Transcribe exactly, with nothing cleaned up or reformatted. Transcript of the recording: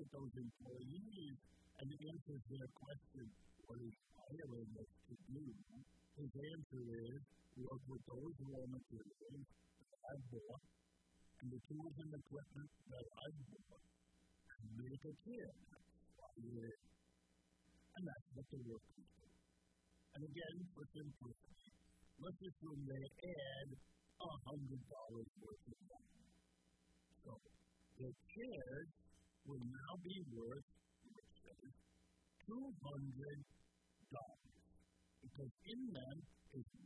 with those employees and answers their question, what is hiring us to do? His answer is, work with those raw materials that I bought and the tools and equipment that I bought and make a kit. And that's what the workers do. And again, for simplicity, let's assume they add one hundred dollars worth of money. So, the chairs will now be worth, let's say, two hundred dollars. Because in them is